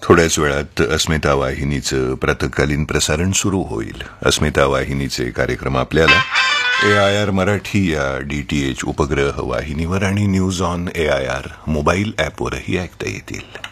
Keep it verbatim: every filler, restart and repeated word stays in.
थोड्याच वेळात अस्मिता वाहिनीचं प्रातकालीन प्रसारण सुरू होईल. अस्मिता वाहिनीचे कार्यक्रम आपल्याला ए आय आर मराठी या डीटीएच उपग्रह वाहिनीवर आणि news on A I R mobile ॲपवरही ऐकता येतील.